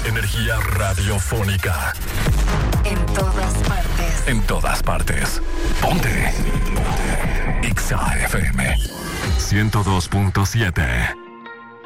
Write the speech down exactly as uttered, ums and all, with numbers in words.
Energía radiofónica. En todas partes. En todas partes. Ponte. Ponte. X A F M ciento dos punto siete.